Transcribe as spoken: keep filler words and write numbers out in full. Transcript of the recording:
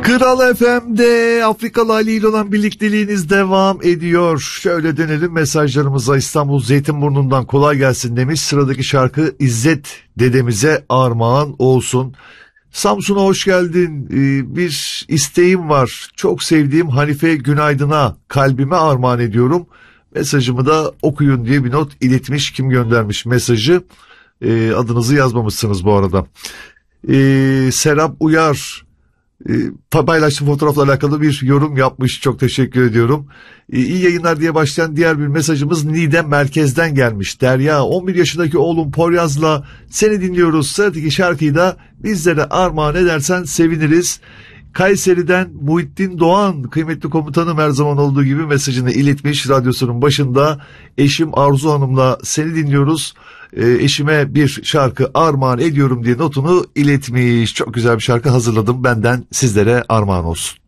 Kral F M'de Afrikalı Ali ile olan birlikteliğiniz devam ediyor. Şöyle dönelim mesajlarımıza. İstanbul Zeytinburnu'ndan kolay gelsin demiş. Sıradaki şarkı İzzet dedemize armağan olsun. Samsun'a hoş geldin. Ee, bir isteğim var. Çok sevdiğim Hanife Günaydın'a kalbime armağan ediyorum. Mesajımı da okuyun diye bir not iletmiş. Kim göndermiş mesajı? Ee, adınızı yazmamışsınız bu arada. Ee, Serap Uyar e, paylaştığım fotoğrafla alakalı bir yorum yapmış. Çok teşekkür ediyorum. E, iyi yayınlar diye başlayan diğer bir mesajımız Niğde merkezden gelmiş. Derya, on bir yaşındaki oğlum Poyraz'la seni dinliyoruz. Sıradaki şarkıyı da bizlere armağan edersen seviniriz. Kayseri'den Muhittin Doğan, kıymetli komutanım, her zaman olduğu gibi mesajını iletmiş. Radyosunun başında eşim Arzu Hanım'la seni dinliyoruz. E, eşime bir şarkı armağan ediyorum diye notunu iletmiş. Çok güzel bir şarkı hazırladım, benden sizlere armağan olsun.